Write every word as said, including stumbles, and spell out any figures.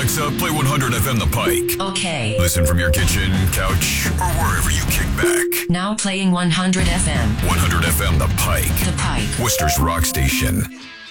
Alexa, play one hundred F M The Pike. Okay. Listen from your kitchen, couch, or wherever you kick back. Now playing one hundred F M. one hundred F M The Pike. The Pike. Worcester's rock station.